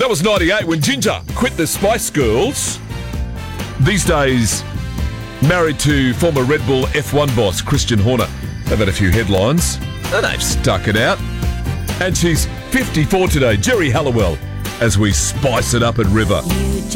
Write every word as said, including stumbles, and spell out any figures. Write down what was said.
That was ninety-eight when Ginger quit the Spice Girls. These days, married to former Red Bull F one boss Christian Horner. They've had a few headlines, and they've stuck it out. And she's fifty-four today, Geri Halliwell, as we spice it up at River.